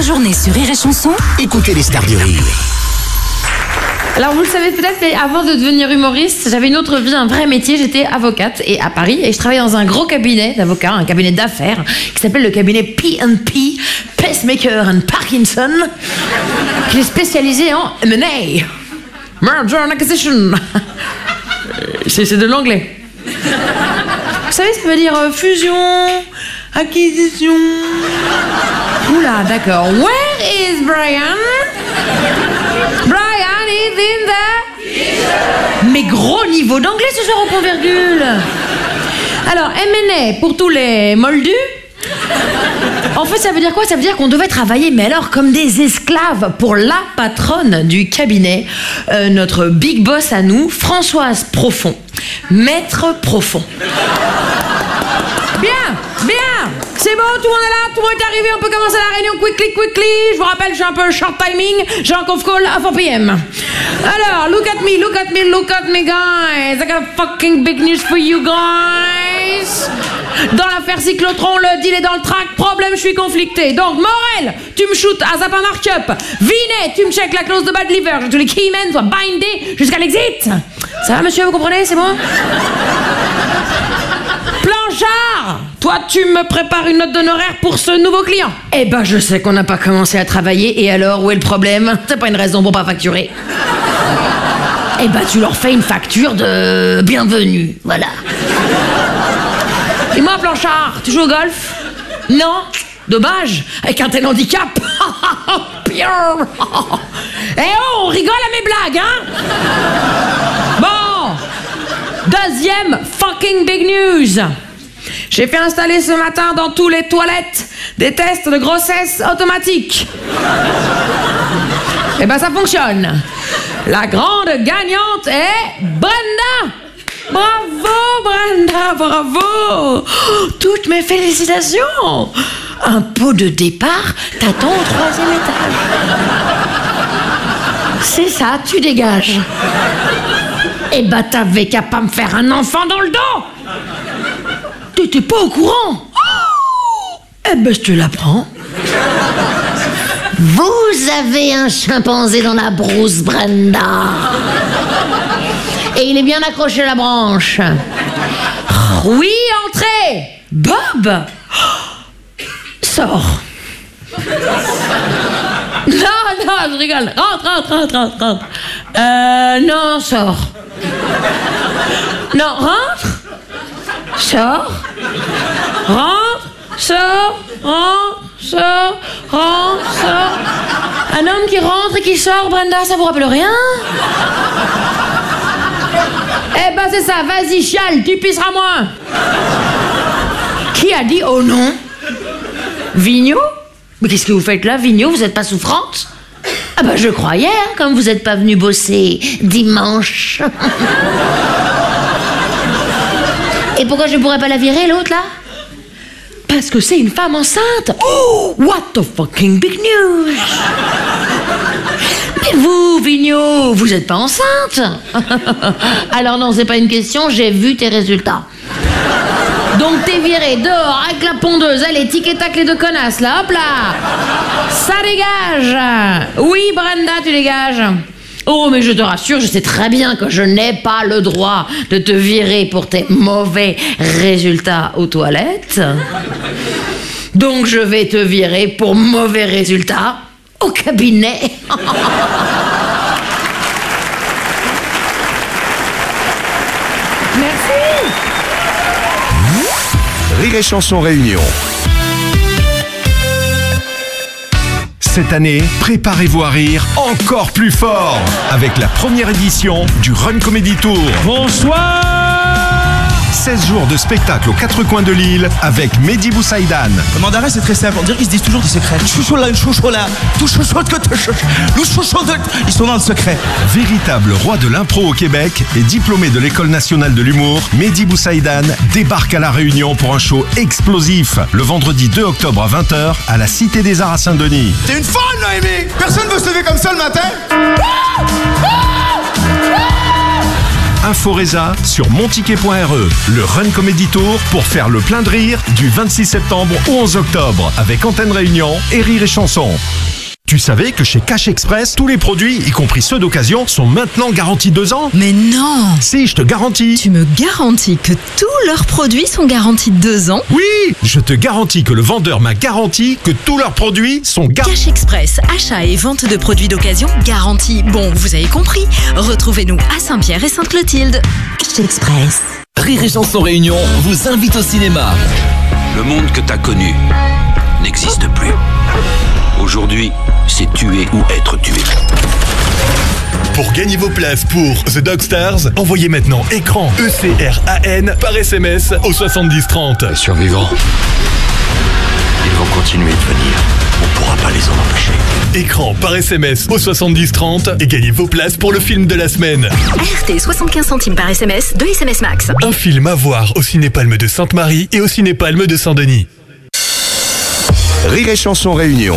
journée sur Rire et Chanson, écoutez les stars du rire. Alors vous le savez peut-être, mais avant de devenir humoriste, j'avais une autre vie, un vrai métier. J'étais avocate et à Paris, et je travaillais dans un gros cabinet d'avocats, un cabinet d'affaires qui s'appelle le cabinet P&P, Pacemaker and Parkinson, qui est spécialisé en M&A, Merger and Acquisition. C'est de l'anglais. Vous savez, ça veut dire fusion, acquisition. Oula, d'accord. Where is Brian? Brian is in the... Mais gros niveau d'anglais ce soir au point virgule. Alors, M&A pour tous les moldus. En fait, ça veut dire quoi? Ça veut dire qu'on devait travailler, mais alors comme des esclaves pour la patronne du cabinet, notre big boss à nous, Françoise Profond, maître Profond. Bien, bien, c'est bon, tout le monde est là, tout le monde est arrivé, on peut commencer la réunion quickly. Je vous rappelle, j'ai un peu short timing, j'ai un conf call à 4 p.m. Alors, look at me, guys. I got a fucking big news for you guys. Dans l'affaire Cyclotron, le deal est dans le track, problème, je suis conflicté. Donc, Morel, tu me shootes à Zappa Markup. Vinet, tu me check la clause de bad liver. Je tous les keymen soient bindés jusqu'à l'exit. Ça va, monsieur, vous comprenez, c'est bon? Planchard, toi, tu me prépares une note d'honoraire pour ce nouveau client. Eh ben, je sais qu'on n'a pas commencé à travailler, et alors, où est le problème? C'est pas une raison pour pas facturer. Eh ben, tu leur fais une facture de bienvenue, voilà. Et moi, Planchard, tu joues au golf? Non? Dommage, avec un tel handicap. Pire. Eh oh, on rigole à mes blagues, hein? Bon, deuxième fucking big news. J'ai fait installer ce matin dans tous les toilettes des tests de grossesse automatiques. Eh ben, ça fonctionne. La grande gagnante est Brenda. Bravo, Brenda, bravo. Toutes mes félicitations. Un pot de départ t'attend au 3e étage. C'est ça, tu dégages. Eh ben, t'avais qu'à pas me faire un enfant dans le dos. T'étais pas au courant? Eh ben, je te l'apprends. Vous avez un chimpanzé dans la brousse, Brenda. Et il est bien accroché à la branche. Oui, entrez. Bob. Sors. Non, je rigole. Rentre. Non, sors. Non, rentre. Sors. Rentre. Sors. Un homme qui rentre et qui sort, Brenda, ça vous rappelle rien? Eh ben c'est ça, vas-y, chiale, tu pisseras moins. Qui a dit oh non? Vigneault? Mais qu'est-ce que vous faites là, Vigneault? Vous êtes pas souffrante? Ah ben je croyais, hein, comme vous êtes pas venu bosser dimanche. Et pourquoi je pourrais pas la virer, l'autre, là? Parce que c'est une femme enceinte. Oh, what the fucking big news. Mais vous, Vigneault, vous êtes pas enceinte? Alors non, c'est pas une question, j'ai vu tes résultats. Donc t'es viré dehors avec la pondeuse, allez, tic et tac les deux connasses, là, hop là. Ça dégage. Oui, Brenda, tu dégages. Oh, mais je te rassure, je sais très bien que je n'ai pas le droit de te virer pour tes mauvais résultats aux toilettes. Donc je vais te virer pour mauvais résultats au cabinet. Merci. Rire et Chanson Réunion. Cette année, préparez-vous à rire encore plus fort avec la première édition du Run Comedy Tour. Bonsoir. 16 jours de spectacle aux 4 coins de l'île avec Mehdi Boussaïdan. Le mandarin, c'est très simple. On dirait qu'ils se disent toujours des secrets. Chouchou là, chouchou là. Tout chouchou que te chouchou. Ils sont dans le secret. Véritable roi de l'impro au Québec et diplômé de l'École nationale de l'humour, Mehdi Boussaïdan débarque à La Réunion pour un show explosif le vendredi 2 octobre à 20h à la Cité des Arts à Saint-Denis. T'es une folle, Noémie. Personne veut se lever comme ça le matin. Inforesa sur monticket.re. Le Run Comedy Tour pour faire le plein de rire du 26 septembre au 11 octobre avec Antenne Réunion et Rire et Chanson. Tu savais que chez Cash Express, tous les produits, y compris ceux d'occasion, sont maintenant garantis 2 ans? Mais non! Si, je te garantis. Tu me garantis que tous leurs produits sont garantis 2 ans? Oui, je te garantis que le vendeur m'a garanti que tous leurs produits sont garantis. Cash Express, achat et vente de produits d'occasion garantis. Bon, vous avez compris. Retrouvez-nous à Saint-Pierre et Sainte-Clotilde. Cash Express. Rire et Chanson Réunion vous invite au cinéma. Le monde que t'as connu n'existe plus. Aujourd'hui, c'est tuer ou être tué. Pour gagner vos places pour The Dog Stars, envoyez maintenant écran ECRAN par SMS au 7030. Les survivants, ils vont continuer de venir. On pourra pas les en empêcher. Écran par SMS au 7030 et gagnez vos places pour le film de la semaine. RT 75 centimes par SMS, 2 SMS max. Un film à voir au Cinépalme de Sainte-Marie et au Cinépalme de Saint-Denis. Rire et Chanson Réunion.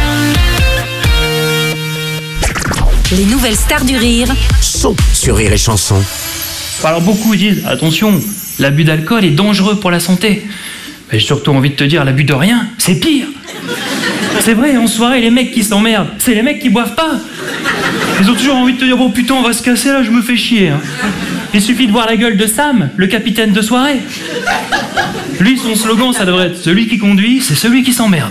Les nouvelles stars du rire Sont sur Rire et Chanson. Alors beaucoup disent, attention, l'abus d'alcool est dangereux pour la santé. Mais j'ai surtout envie de te dire, l'abus de rien, c'est pire. C'est vrai, en soirée, les mecs qui s'emmerdent, c'est les mecs qui boivent pas. Ils ont toujours envie de te dire, bon putain, on va se casser là, je me fais chier. Il suffit de voir la gueule de Sam, le capitaine de soirée. Lui, son slogan, ça devrait être, celui qui conduit, c'est celui qui s'emmerde.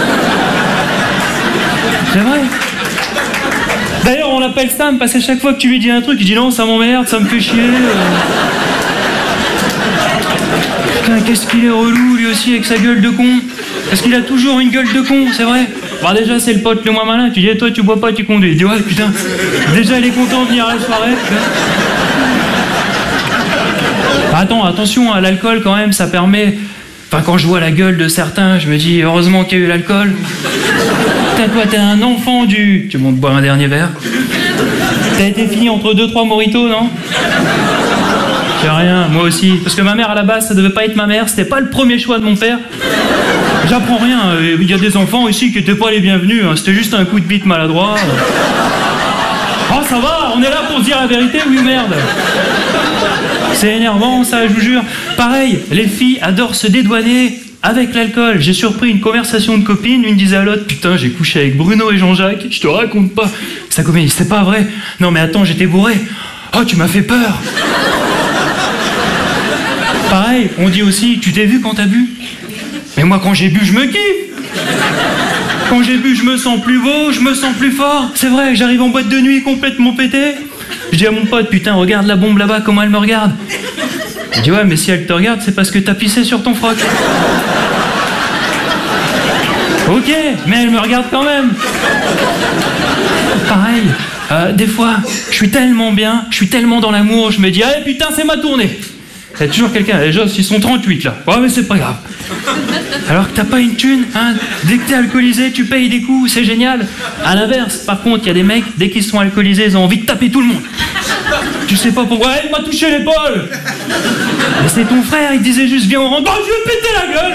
C'est vrai. D'ailleurs, on l'appelle Sam parce qu'à chaque fois que tu lui dis un truc, il dit non, ça m'emmerde, ça me fait chier. Putain, qu'est-ce qu'il est relou, lui aussi, avec sa gueule de con. Parce qu'il a toujours une gueule de con, c'est vrai. Bon, déjà, c'est le pote le moins malin. Tu dis, toi, tu bois pas, tu conduis. Il dit, ouais, putain. Déjà, il est content de venir à la soirée. Attention, à l'alcool, quand même, ça permet... Enfin, quand je vois la gueule de certains, je me dis, heureusement qu'il y a eu l'alcool. Toi, t'es un enfant du... Tu montes boire un dernier verre. T'as été fini entre 2-3 mojitos, non? J'ai rien, moi aussi. Parce que ma mère, à la base, ça devait pas être ma mère. C'était pas le premier choix de mon père. J'apprends rien. Il y a des enfants ici qui étaient pas les bienvenus. C'était juste un coup de bite maladroit. Oh, ça va, on est là pour se dire la vérité, oui ou merde? C'est énervant, ça, je vous jure. Pareil, les filles adorent se dédouaner avec l'alcool. J'ai surpris une conversation de copines, une disait à l'autre, putain, j'ai couché avec Bruno et Jean-Jacques, je te raconte pas. Sa copine dit, c'est pas vrai. Non mais attends, j'étais bourré. Oh, tu m'as fait peur. Pareil, on dit aussi, tu t'es vu quand t'as bu? Mais moi, quand j'ai bu, je me kiffe. Quand j'ai bu, je me sens plus beau, je me sens plus fort. C'est vrai, j'arrive en boîte de nuit complètement pété. Je dis à mon pote, putain, regarde la bombe là-bas, comment elle me regarde. Il dit, ouais, mais si elle te regarde, c'est parce que t'as pissé sur ton froc. Ok, mais elle me regarde quand même. Pareil, des fois, je suis tellement bien, je suis tellement dans l'amour, je me dis, allez, putain, c'est ma tournée. Il y a toujours quelqu'un, les gens, ils sont 38 là. Ouais, mais c'est pas grave. Alors que t'as pas une thune, hein. Dès que t'es alcoolisé, tu payes des coups, c'est génial. À l'inverse, par contre, il y a des mecs, dès qu'ils sont alcoolisés, ils ont envie de taper tout le monde. Tu sais pas pourquoi, elle m'a touché l'épaule. Mais c'est ton frère, il disait juste, viens, on rentre. Oh, je vais péter la gueule.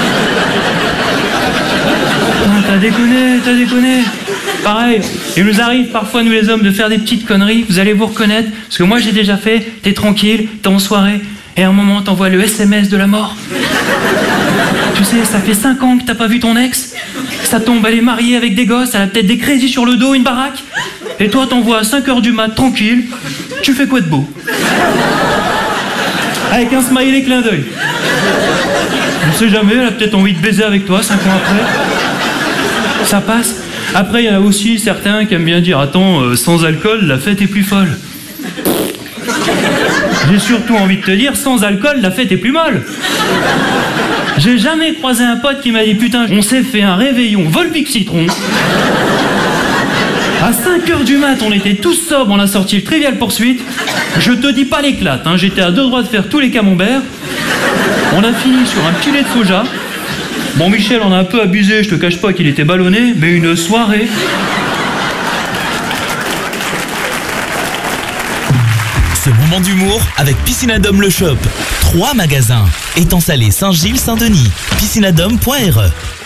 Ah, t'as déconné. Pareil, il nous arrive parfois, nous les hommes, de faire des petites conneries, vous allez vous reconnaître, parce que moi j'ai déjà fait, t'es tranquille, t'es en soirée, et à un moment t'envoies le SMS de la mort. Tu sais, ça fait 5 ans que t'as pas vu ton ex, ça tombe, elle est mariée avec des gosses, elle a peut-être des crédits sur le dos, une baraque, et toi t'envoies à 5h du mat, tranquille, tu fais quoi de beau? Avec un smiley clin d'œil. On sait jamais, elle a peut-être envie de baiser avec toi 5 ans après. Ça passe. Après, il y en a aussi certains qui aiment bien dire, attends, sans alcool, la fête est plus folle. J'ai surtout envie de te dire, sans alcool, la fête est plus molle. J'ai jamais croisé un pote qui m'a dit, putain, on s'est fait un réveillon Volvic citron. À 5h du mat, on était tous sobres, on a sorti le Trivial Poursuite. Je te dis pas l'éclate, hein, j'étais à 2 doigts de faire tous les camemberts. On a fini sur un petit lait de soja. Bon, Michel en a un peu abusé, je te cache pas qu'il était ballonné, mais une soirée... Ce moment d'humour avec Piscinadome Le Shop. 3 magasins. Étang Salé, Saint-Gilles, Saint-Denis. Piscinadome.re